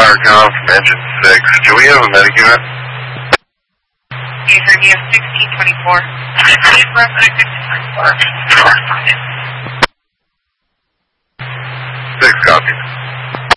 Firecom from Engine 6. Do we have a medic unit? Yes, sir. We have 1624. 6 copies.